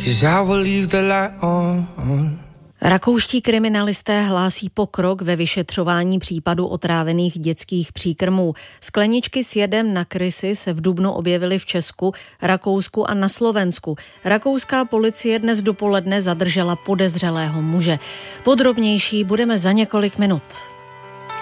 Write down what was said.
'cause I will leave the light on. Rakouští kriminalisté hlásí pokrok ve vyšetřování případu otrávených dětských příkrmů. Skleničky s jedem na krysy se v dubnu objevily v Česku, Rakousku a na Slovensku. Rakouská policie dnes dopoledne zadržela podezřelého muže. Podrobnější budeme za několik minut.